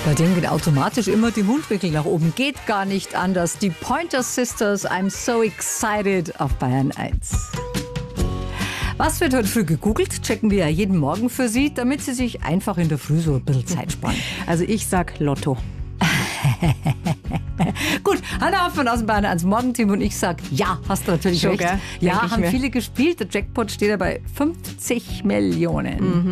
Da denken automatisch immer die Mundwinkel nach oben. Geht gar nicht anders. Die Pointer Sisters, I'm so excited auf Bayern 1. Was wird heute früh gegoogelt? Checken wir ja jeden Morgen für Sie, damit Sie sich einfach in der Früh so ein bisschen Zeit sparen. Also ich sag Lotto. Gut, Hanna Hoffmann aus dem Bayern 1 Morgenteam und ich sag, ja, hast du natürlich Schon, recht. gell? Ja, Denk ich haben mir. viele gespielt. Der Jackpot steht ja bei 50 Millionen.